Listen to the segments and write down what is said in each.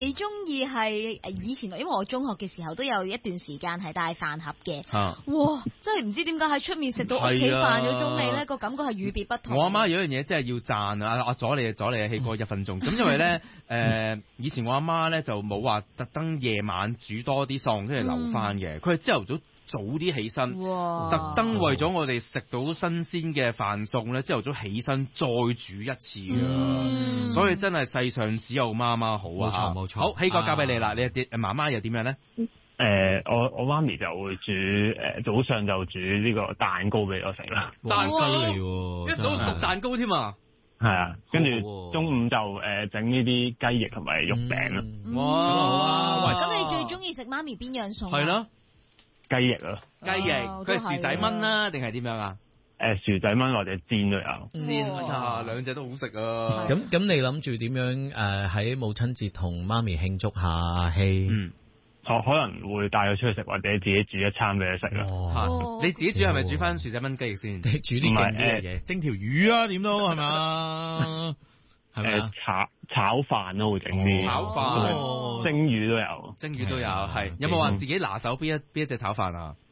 你中意係以前，因為我中學嘅時候都有一段時間係帶飯盒嘅。哇！真係唔知點解喺出面食到屋企飯嗰種味咧，個感覺係與別不同。 我阿媽有一樣嘢真係要讚啊！阿阻你嘅氣哥1分鐘。咁因為咧以前我阿媽咧就冇話特登夜晚煮多啲餸，跟住留翻嘅。佢係朝頭早啲起身，特登為咗我哋食到新鮮嘅飯餸咧，朝頭早起身再煮一次㗎。所以真係世上只有媽媽好啊！冇錯。好，希哥交俾你啦。你媽媽又點樣咧？ 我媽咪就會煮早上就煮呢個蛋糕俾我食啦。 蛋糕嚟喎，一早焗蛋糕添啊！ 係啊，跟住中午就整呢啲雞翼同埋肉餅啦。 哇！ 咁你最中意食媽咪邊樣餸？ 係咯， 雞翼啊！ 雞翼，佢係薯仔炆啦，定係點樣啊？ 薯仔炆或者煎都有。 煎啊，兩隻都好食啊！ 咁你諗住點樣喺母親節同媽咪慶祝下？ 可能會帶佢出去食，或者自己煮一餐俾佢食啦。 你自己煮係咪煮翻薯仔炆雞翼先？ 煮啲勁啲嘅嘢，蒸條魚啊，點都係嘛？係咪炒飯都會整啲， 炒飯、 蒸魚都有， 蒸魚都有，係。有冇話自己拿手邊一隻炒飯啊？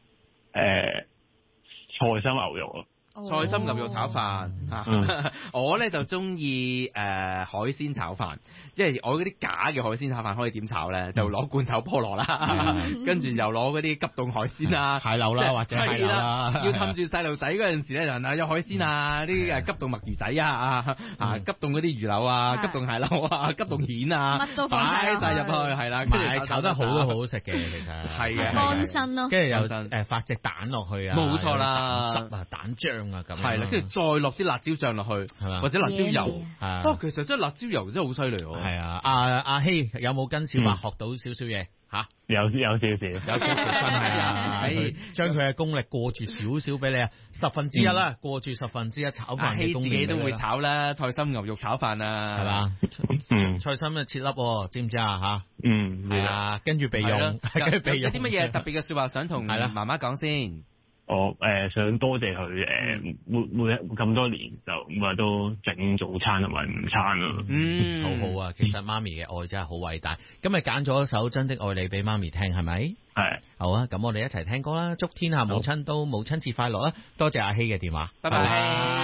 菜心牛肉啊！ 菜心牛肉炒飯，我咧就中意海鮮炒飯，即係我嗰啲假嘅海鮮炒飯可以點炒咧？就攞罐頭菠蘿啦，跟住又攞嗰啲急凍海鮮啊， 蟹柳啦或者蟹柳啦， 要氹住細路仔嗰陣時咧，就有海鮮啊，啲急凍墨魚仔啊，急凍嗰啲魚柳啊，急凍蟹柳啊，急凍蜆啊， 乜都放晒入去，係啦，跟住炒得好都好好食嘅，其實係嘅， 乾身咯， 跟住又發隻蛋落去啊， 冇錯啦， 汁啊蛋漿。 係啦，跟住再落啲辣椒醬落去，或者辣椒油。其實真係辣椒油真係好犀利喎。 係啊，阿希有冇跟小白學到少少嘢嚇？ 有少少， 真係啊！將佢嘅功力過住少少俾你啊，1/10啦，過住1/10炒飯嘅功力。 自己都會炒啦，菜心牛肉炒飯啊， 係嘛？菜心啊切粒，知唔知啊嚇？係啊，跟住備用，跟住備用。 有啲乜嘢特別嘅説話想同媽媽講先？ 我想多謝佢每咁多年就每日都整早餐同埋午餐咯。 好好啊！其實媽咪嘅愛真係好偉大。今日揀咗一首《真的愛你》俾媽咪聽，係咪？ 係。好啊，咁我哋一齊聽歌啦！祝天下母親都母親節快樂啦！多謝阿希嘅電話， 拜拜。